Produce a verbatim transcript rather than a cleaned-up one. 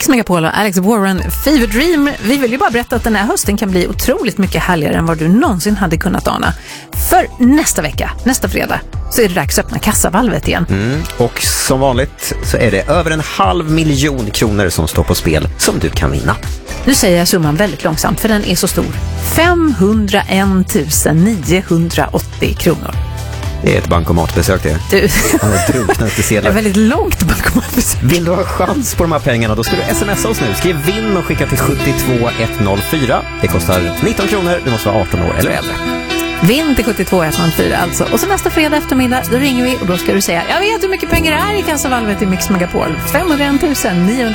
Mix Megapol och Alex Warren, Fever Dream. Vi vill ju bara berätta att den här hösten kan bli otroligt mycket härligare än vad du någonsin hade kunnat ana. För nästa vecka, nästa fredag, så är det dags att öppna kassavalvet igen. Mm, och som vanligt så är det över en halv miljon kronor som står på spel som du kan vinna. Nu säger jag summan väldigt långsamt för den är så stor. femhundraen tusen niohundraåttio kronor. Det är ett bankomatbesök det. Du, Han är drunknat i sedlar. det är väldigt långt bankomatbesök. Vill du ha chans på de här pengarna, då ska du smsa oss nu. Skriv vinn och skicka till sju två ett noll fyra. Det kostar nitton kronor, du måste vara arton år eller äldre. Vinn till sju två ett noll fyra alltså. Och så nästa fredag eftermiddag, då ringer vi och då ska du säga: jag vet hur mycket pengar det är i kassavalvet i Mix Megapol. femhundraen tusen niohundraåttio